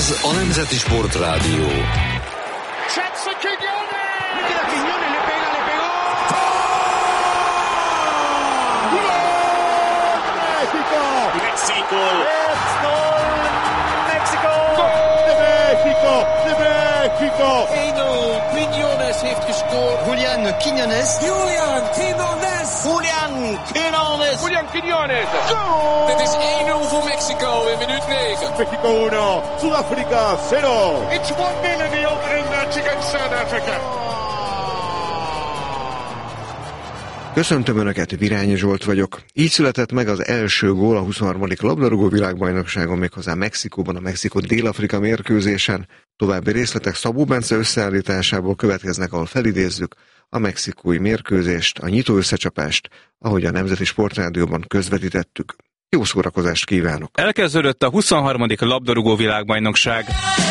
Ez a Nemzeti Sportrádió. Quiñones heeft gescoord. Julián Quiñones. Julián Quiñones. Goal! Dit is 1-0 voor Mexico in minuut 9. Mexico 1, Sudáfrica 0. It's 1-0 in the opening match against South Africa. Köszöntöm Önöket, Virányi Zsolt vagyok. Így született meg az első gól a 23. labdarúgó világbajnokságon, méghozzá Mexikóban, a Mexikó-Dél-Afrika mérkőzésen. További részletek Szabó Bence összeállításából következnek, ahol felidézzük a mexikói mérkőzést, a nyitó összecsapást, ahogy a Nemzeti Sportrádióban közvetítettük. Jó szórakozást kívánok! Elkezdődött a 23. labdarúgó világbajnokság.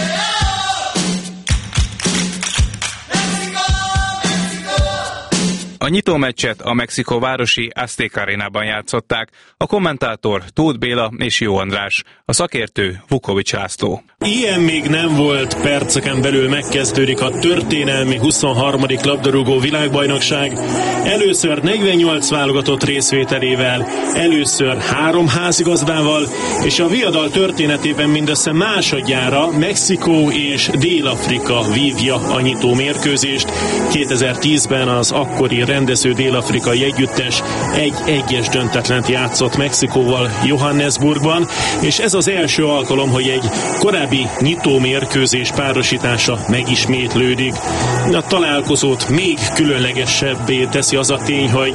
A nyitómeccset a Mexikó városi Azteca Arénában játszották. A kommentátor Tóth Béla és Jó András, a szakértő Vukovics László. Ilyen még nem volt, perceken belül megkezdődik a történelmi 23. labdarúgó világbajnokság. Először 48 válogatott részvételével, először 3 házigazdával, és a viadal történetében mindössze másodjára Mexikó és Dél-Afrika vívja a nyitó mérkőzést. 2010-ben az akkori rendező dél-afrikai együttes 1-1-es döntetlent játszott Mexikóval Johannesburgban, és ez az első alkalom, hogy egy korábbi nyitó mérkőzés párosítása megismétlődik. A találkozót még különlegesebbé teszi az a tény, hogy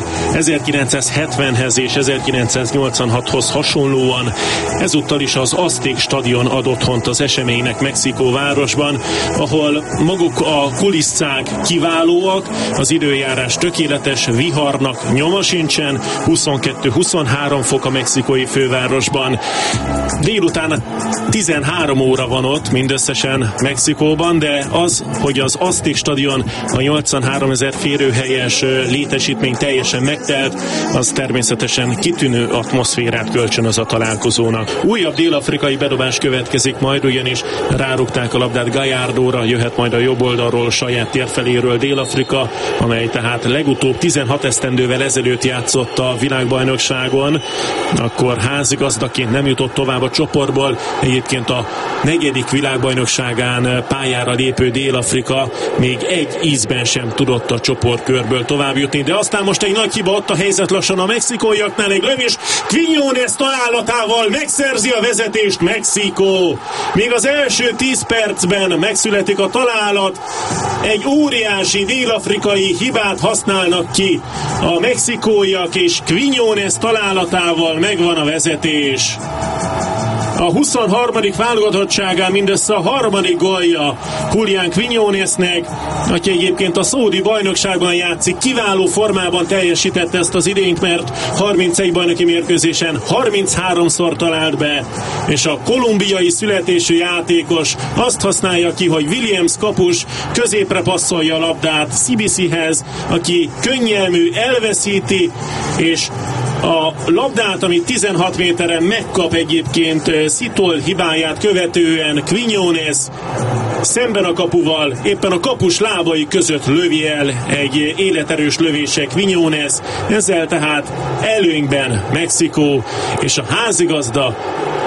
1970-hez és 1986-hoz hasonlóan ezúttal is az Azték stadion ad otthont az eseménynek Mexikó városban, ahol maguk a kulisszák kiválóak, az időjárás tökéletes, viharnak nyoma sincsen, 22-23 fok a mexikói fővárosban. Délután 13 óra van ott mindösszesen Mexikóban, de az, hogy az Azték stadion a 83 000 férőhelyes létesítmény teljesen megtelt, az természetesen kitűnő atmoszférát kölcsönöz a találkozónak. Újabb dél-afrikai bedobás következik majd, ugyanis rárugták a labdát Gallardóra, jöhet majd a jobb oldalról, saját térfeléről Dél-Afrika, amely tehát legutóbb 16 esztendővel ezelőtt játszott a világbajnokságon, akkor házigazdaként nem jutott tovább a csoportból. Egyébként a 4. világbajnokságán pályára lépő Dél-Afrika még egy ízben sem tudott a csoportkörből tovább jutni, de aztán most egy nagy hiba, ott a helyzet lassan a mexikóiaknál, egy lövés, Quiñones találatával megszerzi a vezetést Mexikó. Még az első 10 percben megszületik a találat, egy óriási dél-afrikai hibát használnak ki a mexikóiak, és Quiñones találatával megvan a vezetés. A 23. válogatottságán mindössze a 3. gólja Julián Quiñonesnek, aki egyébként a szaudi bajnokságban játszik, kiváló formában teljesítette ezt az idényt, mert 31 bajnoki mérkőzésen 33-szor talált be, és a kolumbiai születésű játékos azt használja ki, hogy Williams kapus középre passzolja a labdát Szibiszihez, aki könnyelmű, elveszíti, és a labdát, amit 16 méteren megkap egyébként Szitol hibáját követően, Quiñones szemben a kapuval, éppen a kapus lábai között lövi el egy életerős lövése Quiñones, ezzel tehát előnyben Mexikó, és a házigazda,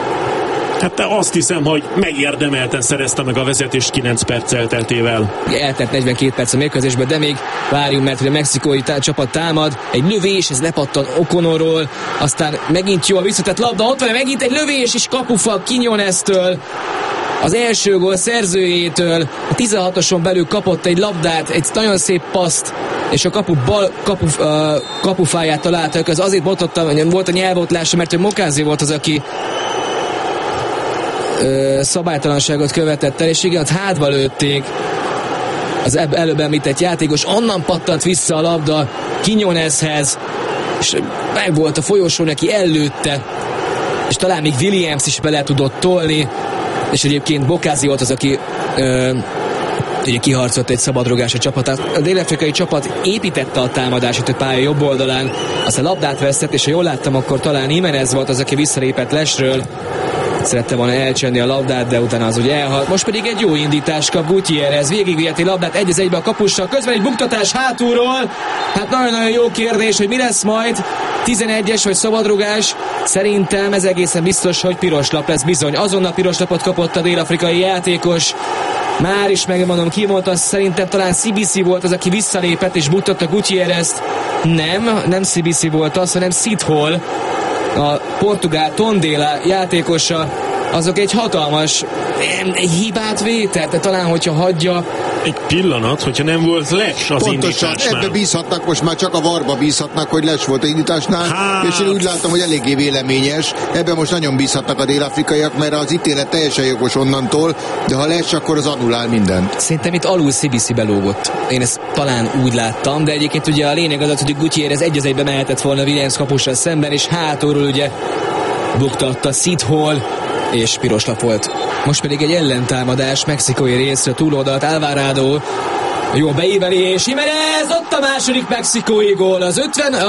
hát azt hiszem, hogy megérdemelten szerezte meg a vezetést 9 perc elteltével. Eltelt 42 perc a mérkőzésből, de még várjunk, mert a mexikói csapat támad. Egy lövés, ez lepattan O'Connorról, aztán megint jó a visszatett labda, ott van megint egy lövés, és kapufal Quiñonestől. Az első gól szerzőjétől, a 16-oson belül kapott egy labdát, egy nagyon szép paszt, és a kapufáját találtak. Ez azért mondottam, hogy volt a nyelvotlása, mert hogy Mokázi volt az, aki szabálytalanságot követett el, és igen, ott hátba lőtték az előbb említett játékos, onnan pattant vissza a labda Quiñoneshez, és meg volt a folyosó, neki ellőtte, és talán még Williams is bele tudott tolni, és egyébként Bokázi volt az, aki ugye kiharcolt egy szabadrugás a csapatát. A dél-afrikai csapat építette a támadást a pálya jobb oldalán, aztán labdát vesztett, és ha jól láttam, akkor talán Jiménez volt az, aki visszalépett lesről, szerette volna elcsenni a labdát, de utána az ugye elhalt. Most pedig egy jó indítás kap Gutierrez, végigviheti labdát 1-1-be a kapussal, közben egy buktatás hátulról. Hát nagyon-nagyon jó kérdés, hogy mi lesz majd. 11-es vagy szabadrugás. Szerintem ez egészen biztos, hogy piros lap lesz bizony. Azonnal piros lapot kapott a dél-afrikai játékos. Már is megmondom, ki mondta, szerintem talán CBC volt az, aki visszalépett és buktatta Gutierrezt. Nem CBC volt az, hanem Sid Hall, a portugál Tondela játékosa. Azok egy hatalmas hibát vétett, de talán hogyha hagyja. Egy pillanat, hogyha nem volt Les az pontosan, indításnál. ebbe bízhatnak, most már csak a VAR-ba bízhatnak, hogy Les volt az indításnál, és én úgy látom, hogy eléggé véleményes. Ebben most nagyon bízhatnak a dél-afrikaiak, mert az ítélet teljesen jogos onnantól, de ha Les, akkor az annulál mindent. Szerintem itt alul CBC belógott. Én ezt talán úgy láttam, de egyébként ugye a lényeg az, hogy Gutierrez 1-1-be mehetett volna Williams kapussal szemben, és hátulról ugye buktatta Sid Hall, és piros lap volt. Most pedig egy ellentámadás mexikói részre, túloldalt Alvarado. Jó beívelés, Jiménez, ott a második mexikói gól. A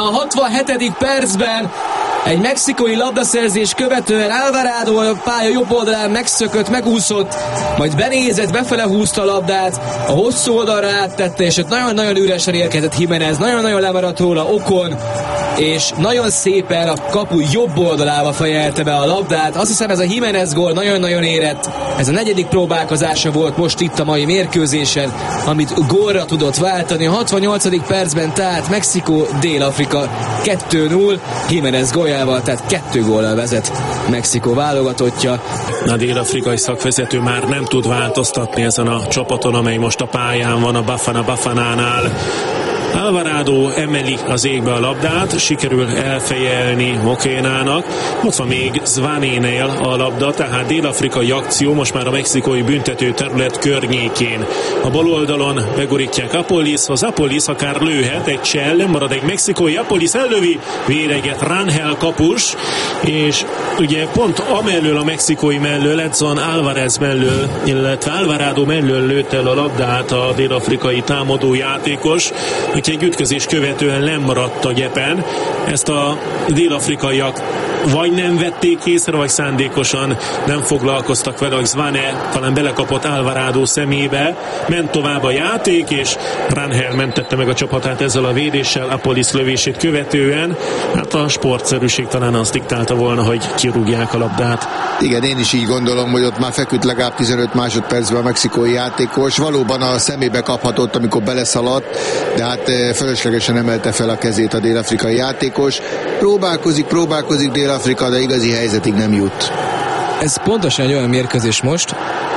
67. percben egy mexikói labdaszerzés követően Alvarado a pálya jobb oldalán megszökött, megúszott, majd benézett, befele húzta a labdát, a hosszú oldalra áttette, és ott nagyon-nagyon üresen érkezett Jiménez, nagyon-nagyon lemaradt róla Ocon, és nagyon szépen a kapu jobb oldalába fejelte be a labdát. Azt hiszem, ez a Jiménez gól nagyon-nagyon érett. Ez a 4. próbálkozása volt most itt a mai mérkőzésen, amit gólra tudott váltani. A 68. percben tehát Mexikó, Dél-Afrika 2-0, Jiménez góljával, tehát 2 góllal vezet Mexikó válogatottja. A dél-afrikai szakvezető már nem tud változtatni ezen a csapaton, amely most a pályán van, a Bafanánál. Alvarado emeli az égbe a labdát, sikerül elfejelni Mokénának. Ott van még Zvanénél a labda, tehát dél-afrikai akció most már a mexikói büntető terület környékén. A bal oldalon begurítják Apolishoz, Apolis akár lőhet, egy csell, marad egy mexikói, Apolis ellövi, véreget Rangel kapus, és ugye pont amellől a mexikói mellől, Edson Alvarez mellől, illetve Alvarado mellől lőtt el a labdát a dél-afrikai támadó játékos, hogy egy ütközés követően lemaradt a gyepen. Ezt a dél-afrikaiak vagy nem vették észre, vagy szándékosan nem foglalkoztak vele, hogy Zvane talán belekapott Alvarado szemébe. Ment tovább a játék, és Rangel mentette meg a csapatát ezzel a védéssel, Apolis lövését követően. Hát a sportszerűség talán azt diktálta volna, hogy kirúgják a labdát. Igen, én is így gondolom, hogy ott már feküdt legalább 15 másodpercben a mexikói játékos. Valóban a szemébe kaphatott, amikor beleszaladt, de hát fölöslegesen emelte fel a kezét a dél-afrikai játékos. Próbálkozik Dél-Afrika, de igazi helyzetig nem jut. Ez pontosan egy olyan mérkőzés most,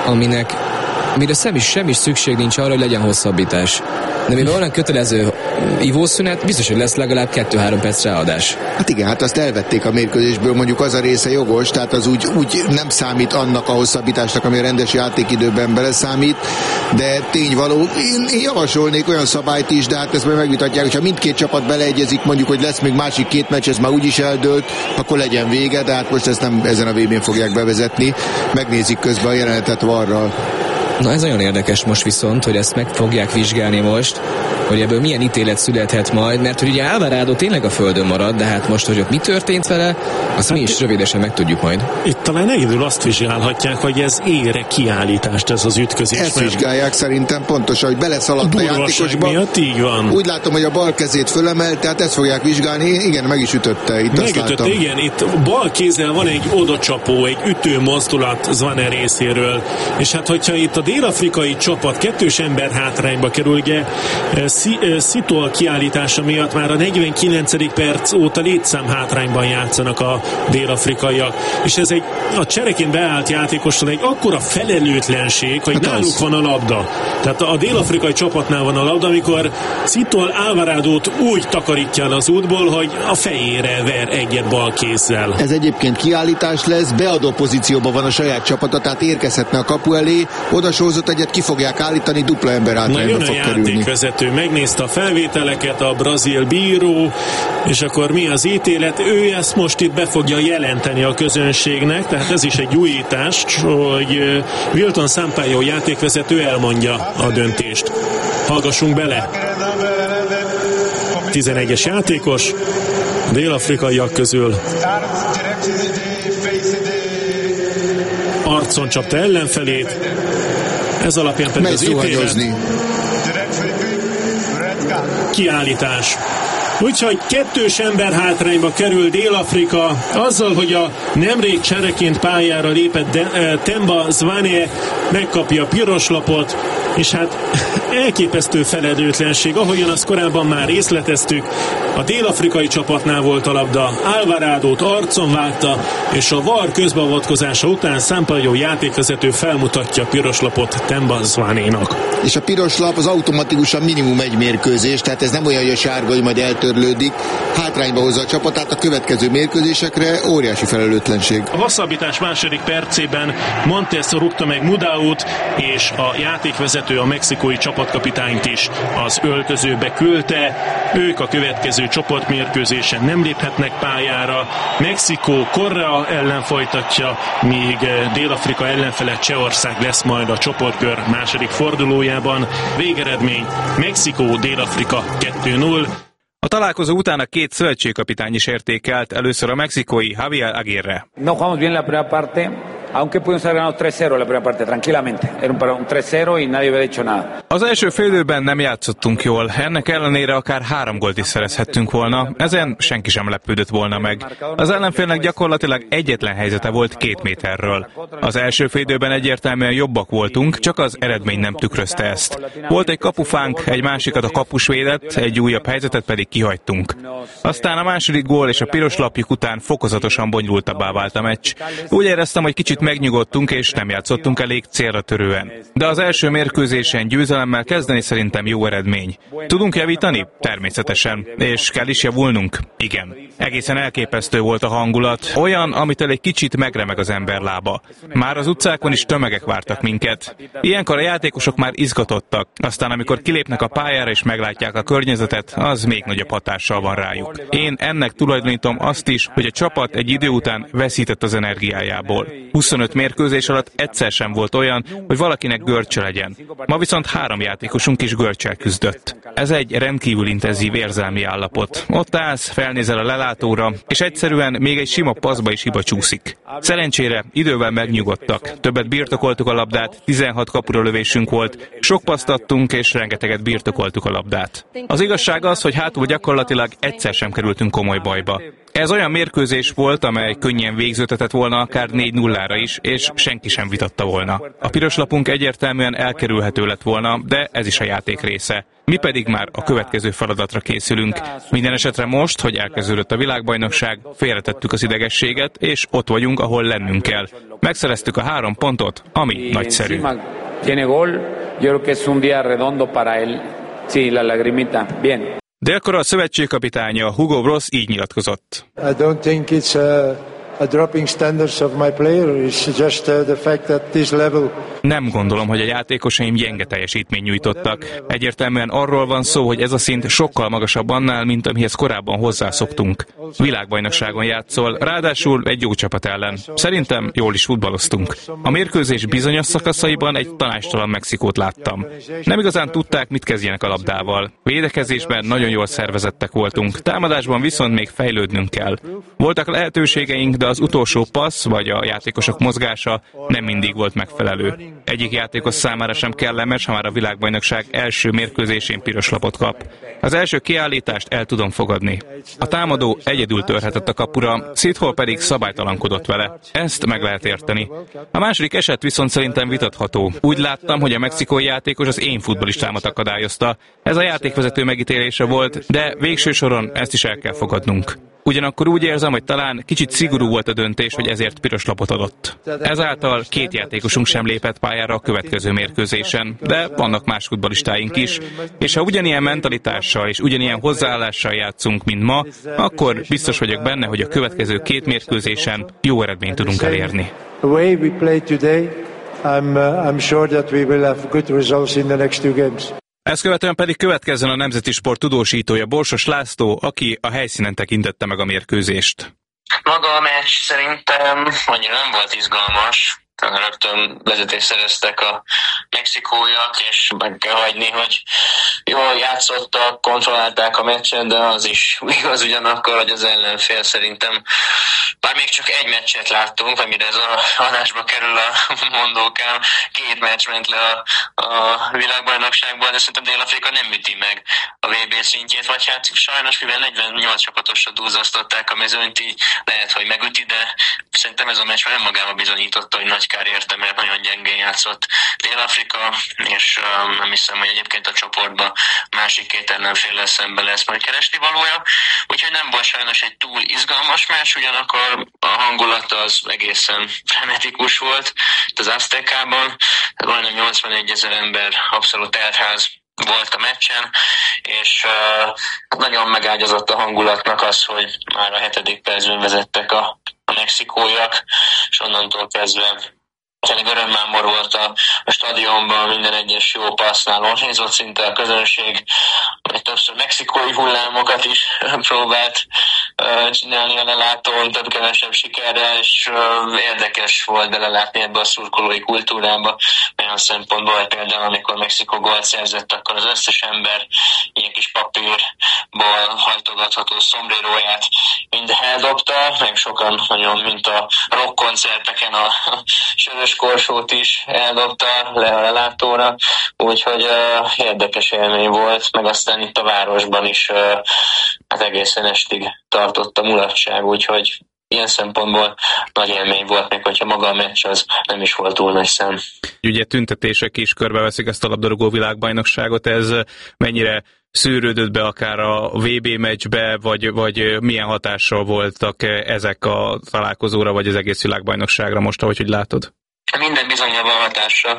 mire semmi szükség nincs arra, hogy legyen hosszabbítás. De mivel olyan kötelező ivószünet, biztos, hogy lesz legalább 2-3 perc ráadás. Hát igen, hát azt elvették a mérkőzésből, mondjuk az a része jogos, tehát az úgy nem számít annak a hosszabbításnak, ami a rendes játékidőben beleszámít, de tényvaló. Én javasolnék olyan szabályt is, de hát ezt majd megvitatják, hogyha mindkét csapat beleegyezik, mondjuk, hogy lesz még másik 2 meccs, ez már úgyis eldőlt, akkor legyen vége, de hát most ezt nem ezen a VB-n fogják bevezetni. Megnézik közben a jelenetet VAR-ral. Na ez nagyon érdekes most viszont, hogy ezt meg fogják vizsgálni most, hogy ebből milyen ítélet születhet majd, mert hogy ugye Alvarado tényleg a földön marad, de hát most, hogy ott mi történt vele, azt hát mi is rövidesen megtudjuk majd. Itt talán egyedül azt vizsgálhatják, hogy ez ére kiállítást ez az ütközés. Ezt vizsgálják szerintem pontosan, hogy beleszaladt a játékosba. Miatt, így van. Úgy látom, hogy a bal kezét fölemelt, tehát ezt fogják vizsgálni. Igen, meg is ütötte. Megütötte, igen. Itt bal kézzel van egy odacsapó, egy ütő mozdulat Zvane részéről. És hát, hogyha itt a dél-afrikai csapat 2 ember hátrányba kerül, ugye Szitol kiállítása miatt már a 49. perc óta létszám hátrányban játszanak a dél-afrikaiak. És ez a csereként beállt játékostól egy akkora felelőtlenség, hogy hát náluk van a labda. Tehát a dél-afrikai csapatnál van a labda, amikor Szitol Alvaradót úgy takarítja el az útból, hogy a fejére ver egyet bal kézzel. Ez egyébként kiállítás lesz, beadó pozícióban van a saját csapata, tehát érkezhetne a kapu elé, odasózott egyet, ki fogják állítani, dupla ember hátrányba fog kerülni. Játékvezető megnézte a felvételeket, a brazil bíró, és akkor mi az ítélet? Ő ezt most itt be fogja jelenteni a közönségnek, tehát ez is egy újítás, hogy Wilton Sampaio játékvezető elmondja a döntést. Hallgassunk bele! 11-es játékos, dél-afrikaiak közül. arcon csapta ellenfelét. Ez alapján pedig az ítélet. Kiállítás. Úgyhogy 2-s ember hátrányba kerül Dél-Afrika azzal, hogy a nemrég csereként pályára lépett Themba Zwane megkapja a piros lapot, és hát elképesztő felelőtlenség, ahogyan azt korábban már részleteztük. A dél-afrikai csapatnál volt a labda, Alvaradót arcon vágta, és a VAR közbeavatkozása után Sampaio játékvezető felmutatja a piros lapot Themba Zwane-nak. És a piros lap az automatikusan minimum egy mérkőzés, tehát ez nem olyan, hogy a sárga, hogy majd eltörlődik, hátrányba hozza a csapatát a következő mérkőzésekre, óriási felelőtlenség. A hosszabbítás második percében Montes rúgta meg Mudaut, és a játékvezető a mexikói csapatkapitányt is az öltözőbe küldte. Ők a következő csoportmérkőzésen nem léphetnek pályára. Mexikó Korea ellen folytatja, míg Dél-Afrika ellenfele Csehország lesz majd a csoportkör második fordulójában. Végeredmény Mexikó Dél-Afrika 2-0. A találkozó után a két szövetségkapitány is értékelt, először a mexikói Javier Aguirre. No jugamos bien la primera parte, aunque pudimos haber ganado 3-0 la primera parte, tranquilamente. Era un 3-0 y nadie había dicho nada. Az első félidőben nem játszottunk jól, ennek ellenére akár 3 gólt is szerezhettünk volna, ezen senki sem lepődött volna meg. Az ellenfélnek gyakorlatilag egyetlen helyzete volt 2 méterről. Az első félidőben egyértelműen jobbak voltunk, csak az eredmény nem tükrözte ezt. Volt egy kapufánk, egy másikat a kapus védett, egy újabb helyzetet pedig kihagytunk. Aztán a második gól és a piros lapjuk után fokozatosan bonyolultabbá vált a meccs. Úgy éreztem, hogy kicsit megnyugodtunk és nem játszottunk elég célra törően. De az első mérkőzésen győzelemmel kezdeni szerintem jó eredmény. Tudunk javítani? Természetesen. És kell is javulnunk? Igen. Egészen elképesztő volt a hangulat. Olyan, amitől egy kicsit megremeg az ember lába. Már az utcákon is tömegek vártak minket. Ilyenkor a játékosok már izgatottak. Aztán amikor kilépnek a pályára és meglátják a környezetet, az még nagyobb hatással van rájuk. Én ennek tulajdonítom azt is, hogy a csapat egy idő után veszített az energiájából. 25 mérkőzés alatt egyszer sem volt olyan, hogy valakinek görcse legyen. Ma viszont 3 játékosunk is görccsel küzdött. Ez egy rendkívül intenzív érzelmi állapot. Ott állsz, felnézel a lelátóra, és egyszerűen még egy sima passzba is hiba csúszik. Szerencsére idővel megnyugodtak. Többet birtokoltuk a labdát, 16 kapura lövésünk volt, sok paszt adtunk, és rengeteget birtokoltuk a labdát. Az igazság az, hogy hátul gyakorlatilag egyszer sem kerültünk komoly bajba. Ez olyan mérkőzés volt, amely könnyen végződhetett volna akár 4-0-ra is, és senki sem vitatta volna. A piros lapunk egyértelműen elkerülhető lett volna, de ez is a játék része. Mi pedig már a következő feladatra készülünk. Minden esetre most, hogy elkezdődött a világbajnokság, félretettük az idegességet, és ott vagyunk, ahol lennünk kell. Megszereztük a 3 pontot, ami nagyszerű. Dél-Korea szövetségkapitánya Hugo Bross így nyilatkozott. I don't think it's a dropping standards of my player, it's just the fact that this level. Nem gondolom, hogy a játékosaim gyenge teljesítményt nyújtottak. Egyértelműen arról van szó, hogy ez a szint sokkal magasabb annál, mint amihez korábban hozzászoktunk. Világbajnokságon játszol, ráadásul egy jó csapat ellen. Szerintem jól is futballoztunk. A mérkőzés bizonyos szakaszaiban egy tanácstalan Mexikót láttam. Nem igazán tudták, mit kezdjenek a labdával. Védekezésben nagyon jól szervezettek voltunk, támadásban viszont még fejlődnünk kell. Voltak lehetőségeink, de az utolsó passz vagy a játékosok mozgása nem mindig volt megfelelő. Egyik játékos számára sem kellemes, ha már a világbajnokság első mérkőzésén piros lapot kap. Az első kiállítást el tudom fogadni. A támadó egyedül törhetett a kapura, Szithol pedig szabálytalankodott vele. Ezt meg lehet érteni. A második eset viszont szerintem vitatható. Úgy láttam, hogy a mexikói játékos az én futballistámat akadályozta. Ez a játékvezető megítélése volt, de végső soron ezt is el kell fogadnunk. Ugyanakkor úgy érzem, hogy talán kicsit szigorú volt a döntés, hogy ezért piros lapot adott. Ezáltal 2 játékosunk sem lépett pályára a következő mérkőzésen, de vannak más futballistáink is, és ha ugyanilyen mentalitással és ugyanilyen hozzáállással játszunk, mint ma, akkor biztos vagyok benne, hogy a következő 2 mérkőzésen jó eredményt tudunk elérni. Ezt követően pedig következzen a Nemzeti Sport tudósítója Borsos László, aki a helyszínen tekintette meg a mérkőzést. Maga a meccs szerintem annyira nem volt izgalmas. rögtön vezetést szereztek a mexikóiak, és meg kell hagyni, hogy jól játszottak, kontrollálták a meccset, de az is igaz ugyanakkor, hogy az ellenfél szerintem már még csak egy meccset láttunk, amire ez a adásba kerül a mondókám, 2 meccs ment le a világbajnokságból, de szerintem Dél-Afrika nem üti meg a VB szintjét, vagy hát sajnos, mivel 48 csapatosra duzzasztották a mezőnyt, így lehet, hogy megüti, de szerintem ez a meccs már önmagában bizonyította, hogy nagy kár érte, mert nagyon gyengén játszott Dél-Afrika, és nem hiszem, hogy egyébként a csoportban másik 2 ellenféllel szemben lesz majd keresni valója. Úgyhogy nem volt sajnos egy túl izgalmas meccs, ugyanakkor a hangulat az egészen frenetikus volt az Aztekában, majdnem 81 000 ember, abszolút teltház volt a meccsen, és nagyon megágyazott a hangulatnak az, hogy már a 7. percben vezettek a mexikóiak, és onnantól kezdve tényleg örömmámor volt a stadionban, minden egyes jó passznál orrézott szinte a közönség, egy többször mexikói hullámokat is próbált csinálni a lelátón, több kevesebb sikerrel, és érdekes volt belelátni ebbe a szurkolói kultúrába, olyan szempontból, hogy például amikor Mexikó gólt szerzett, akkor az összes ember ilyen kis papírból hajtogatható szombréróját mind eldobta, meg sokan nagyon, mint a rockkoncerteken a sörös korsót is eldobta le a lelátóra, úgyhogy érdekes élmény volt, meg aztán itt a városban is hát egészen estig tartott a mulatság, úgyhogy ilyen szempontból nagy élmény volt, még hogyha maga a meccs az nem is volt túl nagy szám. Ugye tüntetések is körbeveszik ezt a labdarúgó világbajnokságot, ez mennyire szűrődött be akár a VB meccsbe, vagy milyen hatással voltak ezek a találkozóra, vagy az egész világbajnokságra most, ahogy látod? Minden bizonnyal van hatása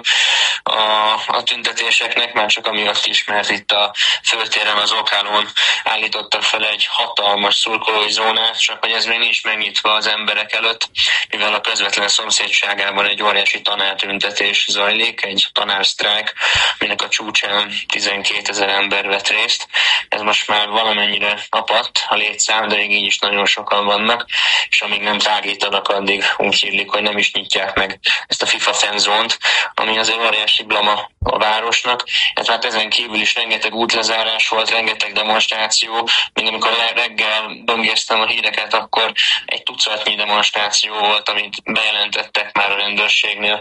a tüntetéseknek, már csak amiatt is, mert itt a főtéren, az Okálón állítottak fel egy hatalmas szurkolói zónát, csak hogy ez még nincs megnyitva az emberek előtt, mivel a közvetlen szomszédságában egy óriási tanártüntetés zajlik, egy tanársztrájk, aminek a csúcsán 12 000 ember vett részt. Ez most már valamennyire apadt a létszám, de még így is nagyon sokan vannak, és amíg nem tágítanak, addig úgy hírlik, hogy nem is nyitják meg ezt a FIFA fanzónt, ami azért óriási blama a városnak. Hát ezen kívül is rengeteg útlezárás volt, rengeteg demonstráció. Még amikor reggel böngésztem a híreket, akkor egy tucatnyi demonstráció volt, amit bejelentettek már a rendőrségnél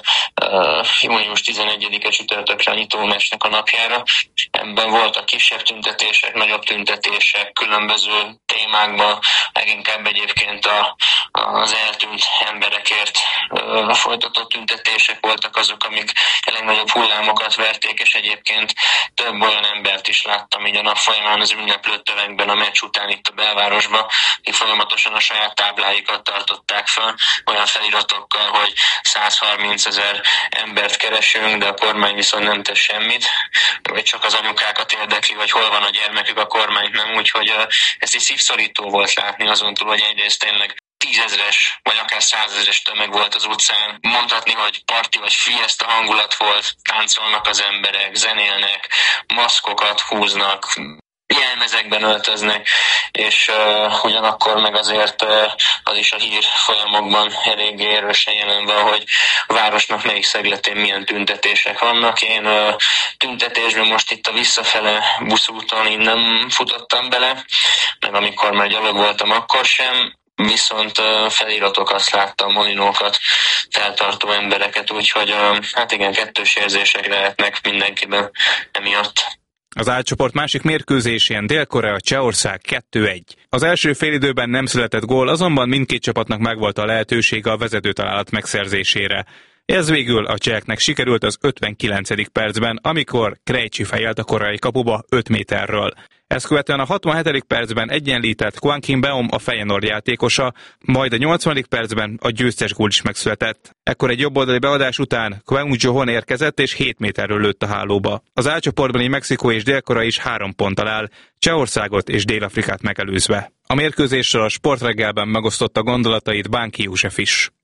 június 11-e csütörtökre a nyitómeccsnek a napjára. Ebben voltak kisebb tüntetések, nagyobb tüntetések, különböző témákban, leginkább egyébként az eltűnt emberekért folytatott tüntetések voltak azok, amik legnagyobb hullámokat verték, és egyébként több olyan embert is láttam így a nap folyamán az ünneplő tömegben a meccs után itt a belvárosban, akik folyamatosan a saját tábláikat tartották fel, olyan feliratokkal, hogy 130 000 embert keresünk, de a kormány viszont nem tesz semmit, vagy csak az anyukákat érdekli, vagy hol van a gyermekük, a kormányt nem, úgyhogy ez is szívszorító volt látni azon túl, hogy egyrészt tényleg 10 000-es, vagy akár 100 000-es tömeg volt az utcán. Mondhatni, hogy parti vagy fiesta hangulat volt, táncolnak az emberek, zenélnek, maszkokat húznak, jelmezekben öltöznek, és ugyanakkor meg azért az is a hír folyamokban eléggé erősen jelen van, hogy a városnak melyik szegletén milyen tüntetések vannak. Én tüntetésben most itt a visszafele buszúton én nem futottam bele, meg amikor már gyalog voltam, akkor sem, viszont feliratokat láttam, molinókat, feltartó embereket, úgyhogy hát igen, kettős érzések lehetnek mindenkiben emiatt. Az A-csoport másik mérkőzésén Dél-Korea Csehország 2-1. Az első félidőben nem született gól, azonban mindkét csapatnak megvolt a lehetősége a vezetőtalálat megszerzésére. Ez végül a cseheknek sikerült az 59. percben, amikor Krejci fejelt a koreai kapuba 5 méterről. Ezt követően a 67. percben egyenlített Kwang Kim-beom a Feyenoord játékosa, majd a 80. percben a győztes gól is megszületett. Ekkor egy jobboldali beadás után Kwang Jo-hon érkezett és 7 méterről lőtt a hálóba. Az A-csoportbeli Mexikó és Dél-Korea is 3 ponttal áll, Csehországot és Dél-Afrikát megelőzve. A mérkőzésről a Sportreggelben megosztotta gondolatait Bánki József is.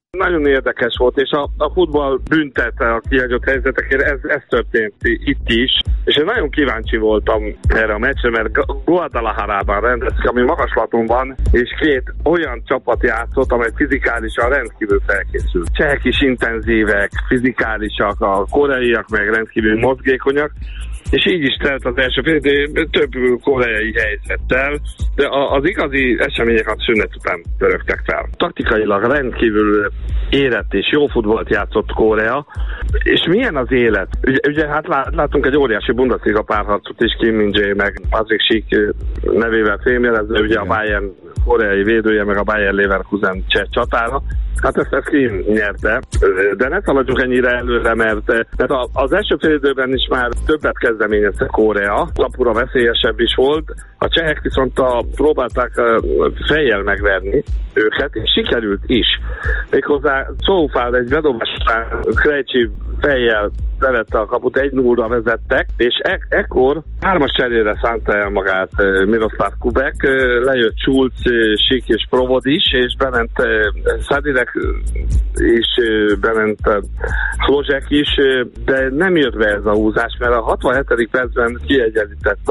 Nagyon érdekes volt, és a futball büntette a kihagyott helyzetekért, ez történt itt is, és én nagyon kíváncsi voltam erre a meccsre, mert Guadalajarában rendezik, ami magaslaton van, és két olyan csapat játszott, amely fizikálisan rendkívül felkészült. Csehek is intenzívek, fizikálisak, a koreaiak meg rendkívül mozgékonyak, és így is telt az első fél, de több koreai helyzettel, de az igazi események a szünet után törögtek fel. Taktikailag rendkívül érett és jó futballt játszott Korea, és milyen az élet? Ugye hát látunk egy óriási Bundesliga párharcot is, Kim Min-jae meg Patrick Schick nevével fémjelezve, ugye a Bayern koreai védője, meg a Bayer Leverkusen cseh csatára. Hát ezt Kim nyerte, de ne szaladjunk ennyire előre, mert az első fél időben is már többet kezdeményezte Korea, kapura veszélyesebb is volt, a csehek viszont próbálták fejjel megverni őket, és sikerült is. Méghozzá Szófál egy bedobás után Krejcsi fejjel bevette a kaput, 1-0-ra vezettek, és ekkor 3-as cserére szánta el magát Miroslav Kubek, lejött Schulz, Schick és Provod is, és bement Sadilek is, bement Hlozsek is, de nem jött be ez a húzás, mert a 67. percben kiegyenlített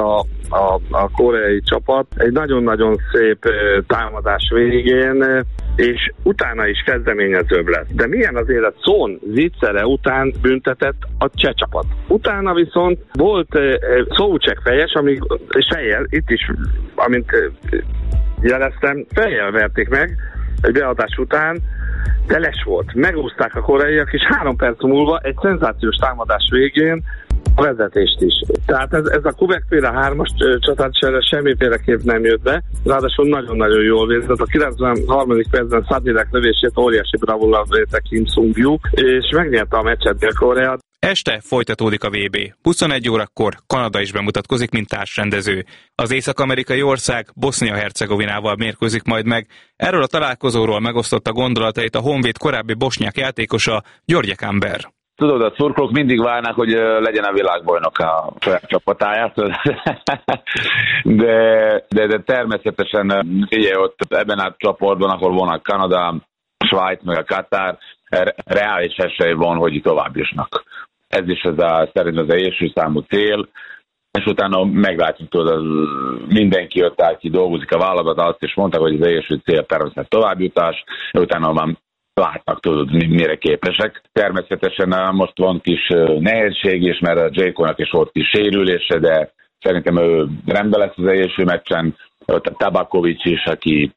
a koreai csapat egy nagyon-nagyon szép támadás végén, és utána is kezdeményezőbb lett. De milyen az élet? Son viccere után büntetett a cseh csapat. Utána viszont volt Szóucsek fejes, és fejjel, itt is, amint jeleztem, fejjel verték meg egy beadás után, de les volt. Megúzták a koreaiak, és 3 perc múlva egy szenzációs támadás végén a vezetést is. Tehát ez a Kubek-féle 3-as csatát semmiféleképp nem jött be, ráadásul nagyon-nagyon jól végzett. A 93. percben Sadilek lövését óriási bravúrral védte Kim Sung-juk, és megnyerte a meccset Dél-Korea. Este folytatódik a VB. 21 órakor Kanada is bemutatkozik, mint társrendező. Az észak-amerikai ország Bosznia-Hercegovinával mérkőzik majd meg. Erről a találkozóról megosztotta gondolatait a Honvéd korábbi bosnyák játékosa, György Kamber. Tudod, a szurkolók mindig várnak, hogy legyen a világbajnok a saját csapatáját, de természetesen figyelj, ott ebben a csoportban, ahol vannak Kanada, Svájc, meg a Katár, reális esély van, hogy tovább jusnak. Ez is szerint az első számú cél, és utána meglátjuk, tudod, mindenki ott áll ki, dolgozik a vállalat, azt is mondták, hogy az első cél természetesen továbbjutás, utána már látnak, tudod, mire képesek. Természetesen most van kis nehézség is, mert a Jayconak is volt kis sérülése, de szerintem ő rendben lesz az első meccsen. Tabakovics is, aki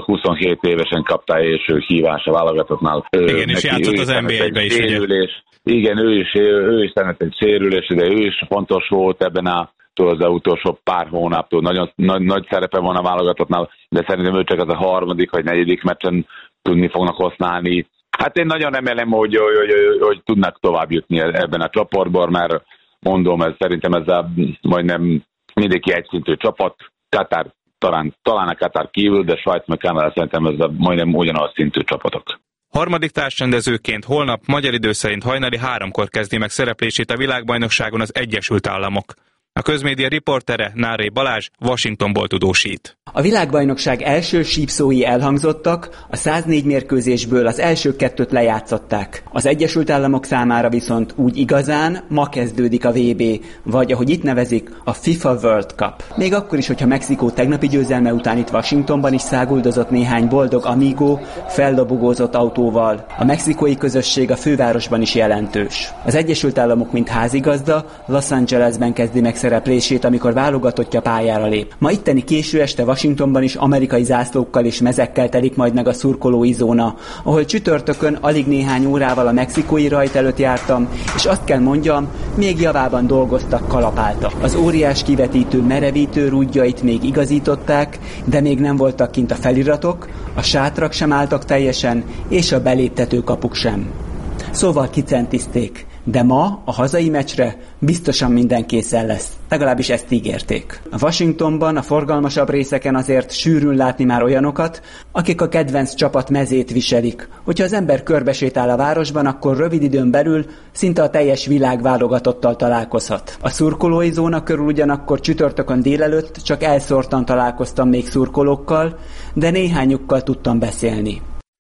27 évesen kapta első hívás a válogatottnál. Igen, és játszott az NBA-be is, ugye? Igen, ő is szenvedett egy sérülés, de ő is fontos volt ebben az utolsó pár hónaptól. Nagyon nagy szerepe van a válogatottnál, de szerintem ő csak az a 3. vagy 4. meccsen tudni fognak használni. Hát én nagyon remélem, hogy tudnak tovább jutni ebben a csoportban, mert mondom, szerintem ez majdnem mindenki egyszintű csapat. Katár, talán a Katár kívül, de Svájc meg Kanada szerintem ez majdnem ugyanaz szintű csapatok. Harmadik társrendezőként holnap magyar idő szerint hajnali 3-kor kezdi meg szereplését a világbajnokságon az Egyesült Államok. A közmédia riportere Náré Balázs Washingtonból tudósít. A világbajnokság első sípszói elhangzottak, a 104 mérkőzésből az első 2 lejátszották. Az Egyesült Államok számára viszont úgy igazán ma kezdődik a VB, vagy ahogy itt nevezik, a FIFA World Cup. Még akkor is, hogyha Mexikó tegnapi győzelme után itt Washingtonban is száguldozott néhány boldog amigo feldobogózott autóval. A mexikói közösség a fővárosban is jelentős. Az Egyesült Államok mint házigazda Los Angelesben kezdi meg szereplését, amikor válogatottja pályára lép. Ma itteni késő este Washingtonban is amerikai zászlókkal és mezekkel telik majd meg a szurkolói zóna, ahol csütörtökön alig néhány órával a mexikói rajt előtt jártam, és azt kell mondjam, még javában dolgoztak, kalapáltak. Az óriás kivetítő merevítő rúdjait még igazították, de még nem voltak kint a feliratok, a sátrak sem álltak teljesen, és a beléptető kapuk sem. Szóval kicentizték. De ma a hazai meccsre biztosan minden készen lesz. Legalábbis ezt ígérték. A Washingtonban, a forgalmasabb részeken azért sűrűn látni már olyanokat, akik a kedvenc csapat mezét viselik. Hogyha az ember körbesétál a városban, akkor rövid időn belül szinte a teljes világ válogatottal találkozhat. A szurkolói zóna körül ugyanakkor csütörtökön délelőtt csak elszórtan találkoztam még szurkolókkal, de néhányukkal tudtam beszélni.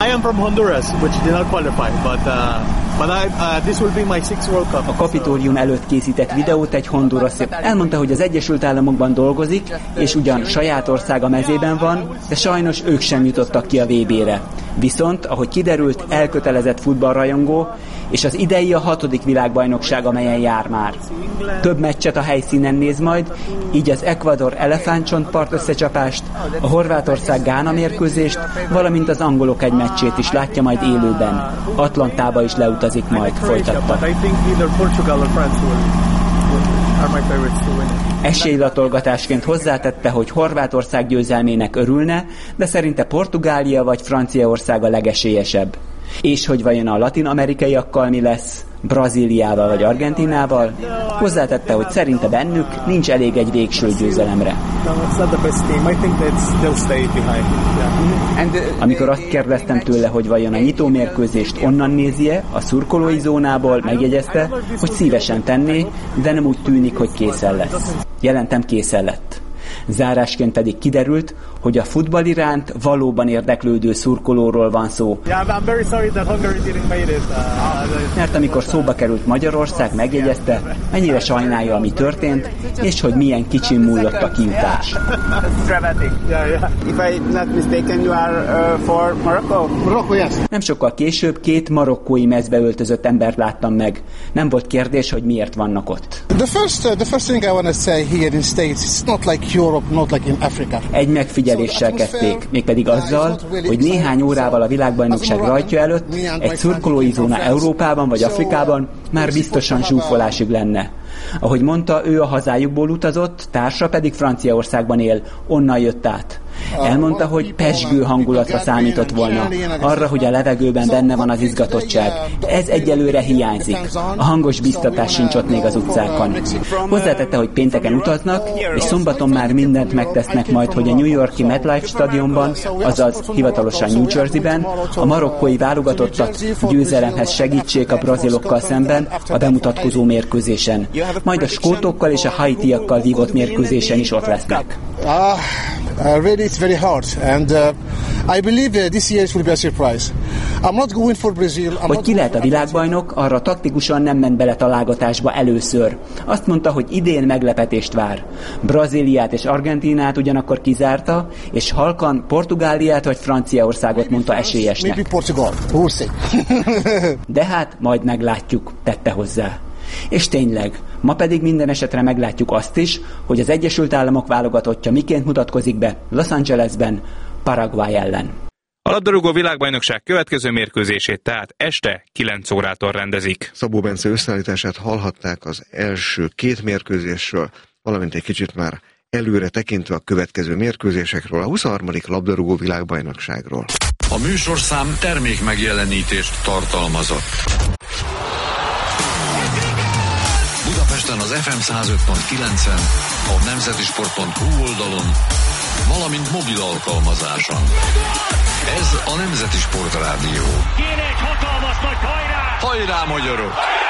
I am from Honduras, which did not qualify, but this will be my 6th World Cup. A Kapitólium előtt készített videót egy hondurasi elmondta, hogy az Egyesült Államokban dolgozik, és ugyan saját országa mezében van, de sajnos ők sem jutottak ki a VB-re. Viszont, ahogy kiderült, elkötelezett futballrajongó, és az idei a 6. világbajnokság, amelyen jár már. Több meccset a helyszínen néz majd, így az Ecuador elefántcsontpart összecsapást, a Horvátország-Gána mérkőzést, valamint az angolok egy meccsét is látja majd élőben. Atlantába is leutazik majd, folytatta. Esélylatolgatásként hozzátette, hogy Horvátország győzelmének örülne, de szerinte Portugália vagy Franciaország a legesélyesebb. És hogy vajon a latin-amerikaiakkal mi lesz, Brazíliával vagy Argentinával? Hozzátette, hogy szerinte bennük nincs elég egy végső győzelemre. Amikor azt kérdeztem tőle, hogy vajon a nyitómérkőzést onnan nézi-e, a szurkolói zónából, megjegyezte, hogy szívesen tenné, de nem úgy tűnik, hogy készen lesz. Jelentem, készen lett. Zárásként pedig kiderült, hogy a futball iránt valóban érdeklődő szurkolóról van szó. Mert amikor szóba került Magyarország, megjegyezte, mennyire sajnálja, ami történt, és hogy milyen kicsin múlott a kijutás. Nem sokkal később 2 marokkói mezbe öltözött embert láttam meg. Nem volt kérdés, hogy miért vannak ott. Egy megfigyeléssel kezdték, mégpedig azzal, hogy néhány órával a világbajnokság rajtja előtt egy szurkolói zóna Európában vagy Afrikában már biztosan zsúfolásig lenne. Ahogy mondta, ő a hazájukból utazott, társa pedig Franciaországban él, onnan jött át. Elmondta, hogy pezsgő hangulatra számított volna, arra, hogy a levegőben benne van az izgatottság. Ez egyelőre hiányzik. A hangos biztatás sincs ott még az utcákon. Hozzátette, hogy pénteken utaznak, és szombaton már mindent megtesznek majd, hogy a New York-i MetLife stadionban, azaz hivatalosan New Jersey-ben a marokkói válogatottat győzelemhez segítsék a brazilokkal szemben a bemutatkozó mérkőzésen. Majd a skótokkal és a haitiakkal vívott mérkőzésen is ott lesznek. Really, it's very hard, and I believe this year it will be a surprise. I'm not going for Brazil. Hogy ki lehet a világbajnok, arra taktikusan nem ment bele találgatásba először. Azt mondta, hogy idén meglepetést vár. Brazíliát és Argentinát ugyanakkor kizárta, és halkan Portugáliát vagy Franciaországot mondta esélyesnek. Maybe Portugal. We'll see. De hát majd meglátjuk, tette hozzá. És tényleg, ma pedig minden esetre meglátjuk azt is, hogy az Egyesült Államok válogatottja miként mutatkozik be Los Angelesben, Paraguay ellen. A labdarúgó világbajnokság következő mérkőzését tehát este 9 órától rendezik. Szabó Bence összeállítását hallhatták az első 2 mérkőzésről, valamint egy kicsit már előre tekintve a következő mérkőzésekről, a 23. labdarúgó világbajnokságról. A műsorszám termék megjelenítést tartalmazott. Budapesten az FM 105.9-en, a nemzetisport.hu oldalon, valamint mobil alkalmazáson. Ez a Nemzeti Sport Rádió. Kéne egy hatalmas nagy hajrá! Hajrá, magyarok!